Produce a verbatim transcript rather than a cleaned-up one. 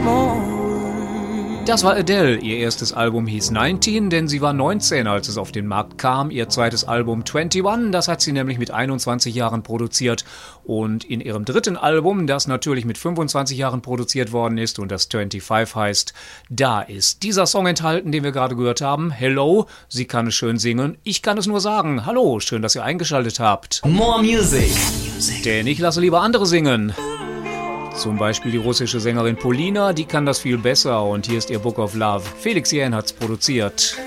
Das war Adele. Ihr erstes Album hieß neunzehn, denn sie war neunzehn, als es auf den Markt kam. Ihr zweites Album einundzwanzig, das hat sie nämlich mit einundzwanzig Jahren produziert. Und in ihrem dritten Album, das natürlich mit fünfundzwanzig Jahren produziert worden ist und das fünfundzwanzig heißt, da ist dieser Song enthalten, den wir gerade gehört haben. Hello, sie kann es schön singen. Ich kann es nur sagen. Hallo, schön, dass ihr eingeschaltet habt. More Music. Denn ich lasse lieber andere singen. Zum Beispiel die russische Sängerin Polina, die kann das viel besser und hier ist ihr Book of Love. Felix Jähn hat's produziert.